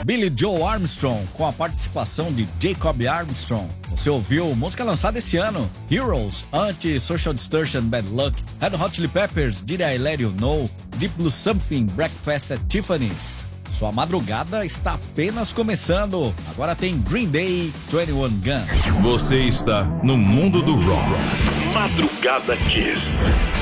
Billy Joe Armstrong, com a participação de Jacob Armstrong. Você ouviu música lançada esse ano, Heroes, Anti-Social Distortion, Bad Luck, Red Hot Chili Peppers, Did I Let You Know, Deep Blue Something, Breakfast at Tiffany's. Sua madrugada está apenas começando. Agora tem Green Day, 21 Guns. Você está no mundo do rock. Madrugada Kiss.